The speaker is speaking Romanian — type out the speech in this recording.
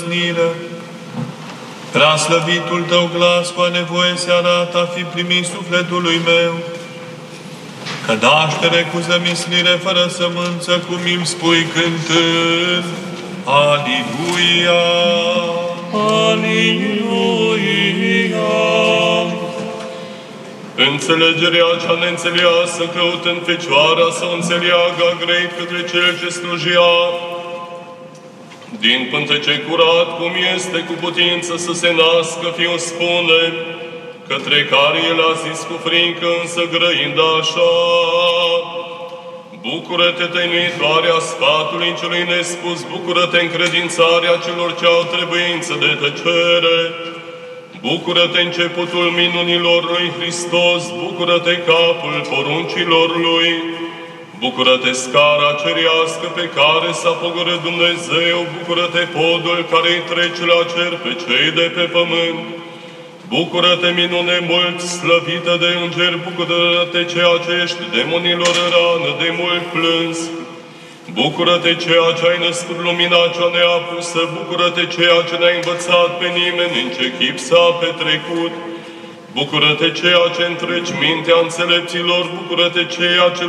Prea slăvitul Tău glas cu nevoie se arată a fi primit sufletului meu, că naștere cu zămislire fără sămânță, cum îmi spui cântând, Aliluia! Aliluia! Înțelegerea cea neînțeleasă, căutând Fecioara să o înțeleagă, a greit către cel ce slujia. Din pântece curat, cum este cu putință să se nască, Fiul spune, către care el a zis cu frică, însă grăind așa. Bucură-te, tăinuitoarea sfatului celui nespus, bucură-te încredințarea celor ce au trebuință de tăcere. Bucură-te începutul minunilor lui Hristos, bucură-te capul poruncilor lui. Bucură-te scara cerească pe care s-a pogorât Dumnezeu, bucură-te podul care-i trece la cer pe cei de pe pământ. Bucură-te, minune mult slăvită de îngeri, bucură-te ceea ce ești demonilor în rană de mult plâns. Bucură-te ceea ce ai născut lumina cea neapusă, bucură-te ceea ce n-ai învățat pe nimeni în ce chip s-a petrecut. Bucură-te ceea ce întreci mintea înțelepților, bucură-te ceea ce